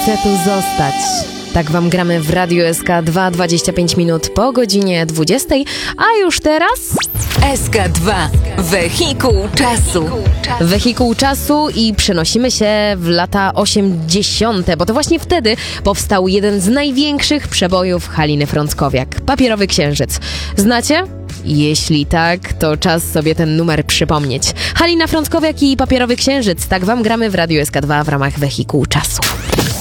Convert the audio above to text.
chcę tu zostać. Tak wam gramy w Radiu SK2 25 minut po godzinie 20, a już teraz... SK2. Wehikuł czasu. Wehikuł czasu i przenosimy się w lata 80., bo to właśnie wtedy powstał jeden z największych przebojów Haliny Frąckowiak. Papierowy Księżyc. Znacie? Jeśli tak, to czas sobie ten numer przypomnieć. Halina Frąckowiak i Papierowy Księżyc. Tak wam gramy w Radiu SK2 w ramach Wehikuł czasu.